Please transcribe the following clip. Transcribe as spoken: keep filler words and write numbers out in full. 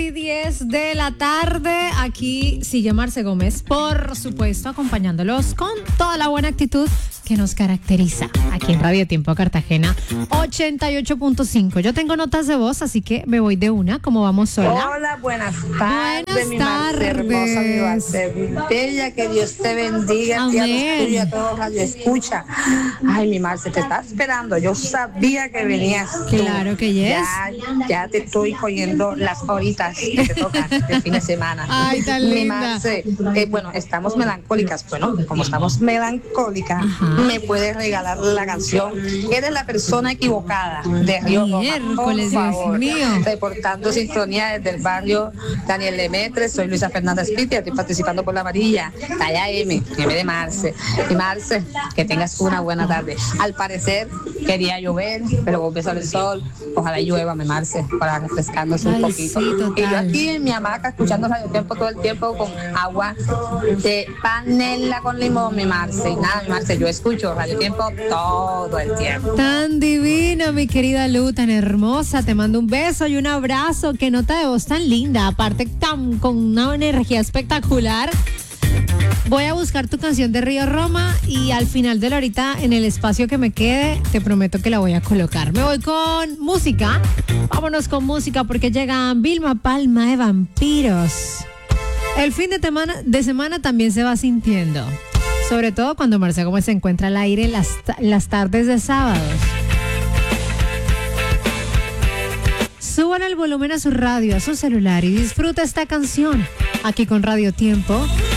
y diez de la tarde. Aquí sigue Marce Gómez, por supuesto, acompañándolos con toda la buena actitud que nos caracteriza aquí en Radio Tiempo Cartagena ochenta y ocho punto cinco. Yo tengo notas de voz, así que me voy de una. ¿Cómo vamos sola? Hola, buenas tardes. Buenas mi tardes. Marce, hermosa, mi Marce, bella, que Dios te bendiga. Amén. A los tuyos, a todos Radio Escucha. Ay, mi Marce, te estaba esperando. Yo sabía que venías tú. Claro que yes. Ya, ya te estoy cogiendo las horitas que te tocan de fin de semana. Ay, tan mi linda. Marce, eh, bueno, estamos melancólicas. Bueno, como estamos melancólicas, Ajá. me puedes regalar la canción. Eres la persona equivocada de Río Roma. Miércoles, Por Dios favor. mío. Reportando sintonía desde el barrio Daniel Lemetre. Soy Luisa Fernanda Spitia, estoy participando por la amarilla, talla M, M de Marce. Y Marce, que tengas una buena tarde. Al parecer quería llover, pero volvió a salir el sol. Ojalá llueva, me Marce, para refrescándose un Ay, poquito. sí, Y yo total. aquí en mi hamaca escuchando Radio Tiempo todo el tiempo con agua de panela con limón, mi Marce. Y nada, mi Marce, yo escucho Radio Tiempo todo el tiempo. Tan divina, mi querida Lu, tan hermosa. Te mando un beso y un abrazo. Qué nota de voz tan linda. Aparte, tan, con una energía espectacular. Voy a buscar tu canción de Río Roma y al final de la horita, en el espacio que me quede, te prometo que la voy a colocar. Me voy con música. Vámonos con música porque llega Vilma Palma de Vampiros. El fin de semana, de semana también se va sintiendo. Sobre todo cuando Marce Gómez se encuentra al aire las, las tardes de sábados. Suban el volumen a su radio, a su celular y disfruta esta canción. Aquí con Radio Tiempo